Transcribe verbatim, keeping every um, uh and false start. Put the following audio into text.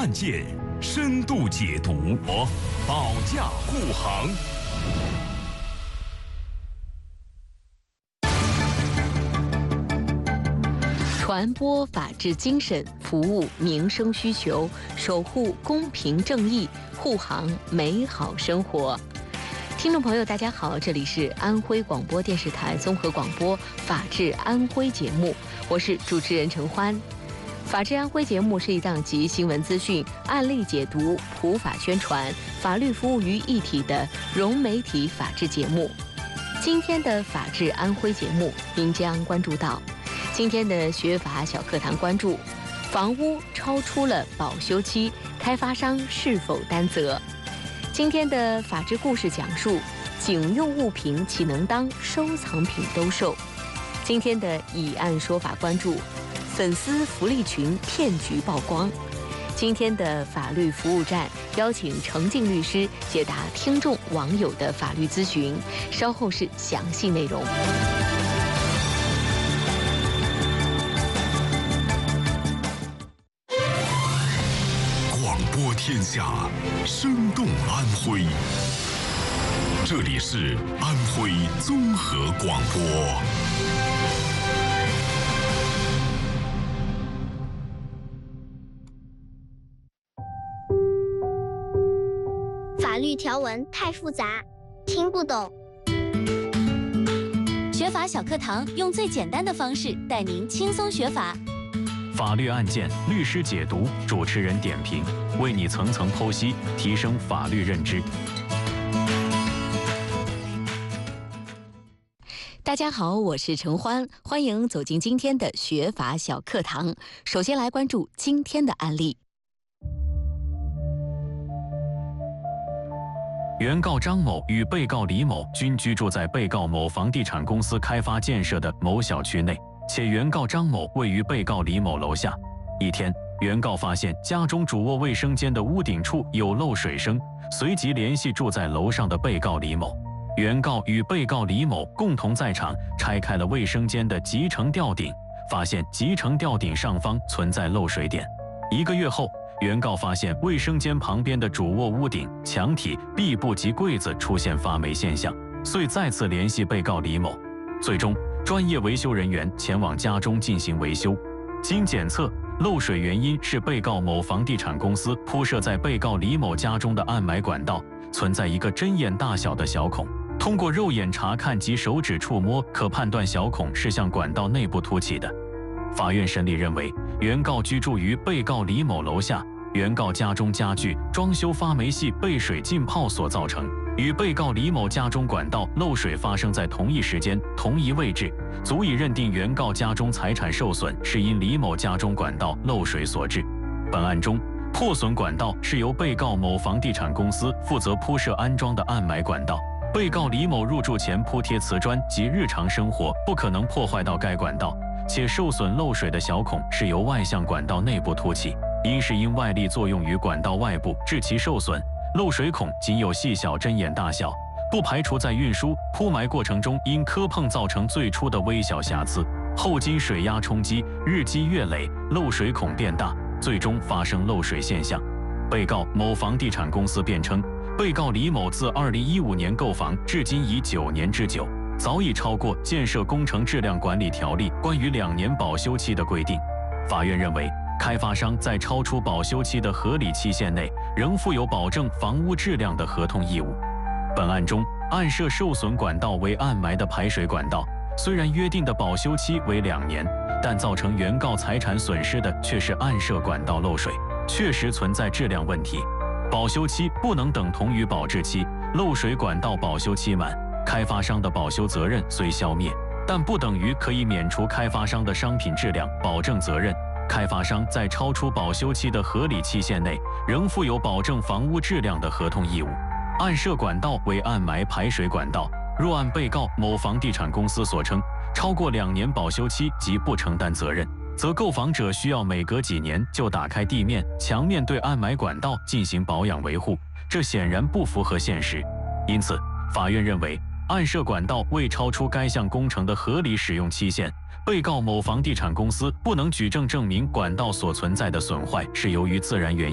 案件，深度解读，保驾护航。 传播法治精神，服务民生需求，守护公平正义，护航美好生活。听众朋友，大家好，这里是安徽广播电视台综合广播《法治安徽》节目，我是主持人陈欢。《法治安徽》节目是一档集新闻资讯、案例解读、普法宣传、法律服务于一体的融媒体法治节目。今天的《法治安徽》节目，您将关注到今天的学法小课堂，关注房屋超出了保修期，开发商是否担责？今天的法治故事讲述警用物品岂能当收藏品兜售？今天的以案说法关注粉丝福利群骗局曝光。今天的法律服务站邀请程静律师解答听众网友的法律咨询，稍后是详细内容。 广播天下，生动安徽。这里是安徽综合广播。 法律条文太复杂，听不懂。 学法小课堂用最简单的方式带您轻松学法。 法律案件，律师解读，主持人点评，为你层层剖析，提升法律认知。 大家好，我是陈欢，欢迎走进今天的学法小课堂。首先来关注今天的案例。 原告张某与被告李某均居住在被告某房地产公司开发建设的某小区内，且原告张某位于被告李某楼下。一天，原告发现家中主卧卫生间的屋顶处有漏水声，随即联系住在楼上的被告李某。原告与被告李某共同在场拆开了卫生间的集成吊顶，发现集成吊顶上方存在漏水点。一个月后，原告发现卫生间旁边的主卧屋顶、墙体、壁布及柜子出现发霉现象，遂再次联系被告李某。最终，专业维修人员前往家中进行维修。经检测，漏水原因是被告某房地产公司铺设在被告李某家中的暗埋管道存在一个针眼大小的小孔。通过肉眼查看及手指触摸，可判断小孔是向管道内部凸起的。法院审理认为，原告居住于被告李某楼下，原告家中家具装修发霉系被水浸泡所造成，与被告李某家中管道漏水发生在同一时间、同一位置，足以认定原告家中财产受损是因李某家中管道漏水所致。本案中，破损管道是由被告某房地产公司负责铺设安装的暗埋管道，被告李某入住前铺贴瓷砖及日常生活不可能破坏到该管道，且受损漏水的小孔是由外向管道内部凸起，因是因外力作用于管道外部致其受损，漏水孔仅有细小针眼大小，不排除在运输、铺埋过程中因磕碰造成最初的微小瑕疵，后经水压冲击，日积月累，漏水孔变大，最终发生漏水现象。被告某房地产公司辩称，被告李某自二零一五年购房至今已九年之久，早已超过《建设工程质量管理条例》关于两年保修期的规定。法院认为，开发商在超出保修期的合理期限内，仍负有保证房屋质量的合同义务。本案中，案涉受损管道为暗埋的排水管道，虽然约定的保修期为两年，但造成原告财产损失的却是案涉管道漏水，确实存在质量问题。保修期不能等同于保质期，漏水管道保修期满，开发商的保修责任虽消灭，但不等于可以免除开发商的商品质量保证责任。开发商在超出保修期的合理期限内，仍负有保证房屋质量的合同义务。案涉管道为暗埋排水管道，若按被告某房地产公司所称，超过两年保修期即不承担责任，则购房者需要每隔几年就打开地面、墙面对暗埋管道进行保养维护，这显然不符合现实。因此，法院认为，案涉管道未超出该项工程的合理使用期限，被告某房地产公司不能举证证明管道所存在的损坏是由于自然原因。